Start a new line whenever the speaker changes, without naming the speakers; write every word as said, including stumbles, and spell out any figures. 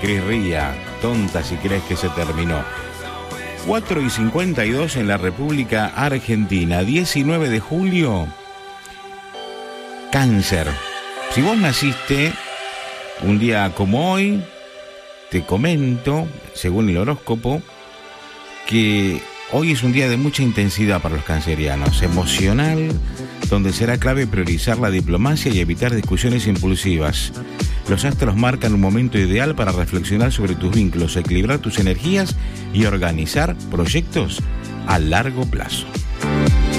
Cris Ría, tonta si crees que se terminó. cuatro y cincuenta y dos en la República Argentina, diecinueve de julio, Cáncer. Si vos naciste un día como hoy, te comento, según el horóscopo, que hoy es un día de mucha intensidad para los cancerianos, emocional, donde será clave priorizar la diplomacia y evitar discusiones impulsivas. Los astros marcan un momento ideal para reflexionar sobre tus vínculos, equilibrar tus energías y organizar proyectos a largo plazo.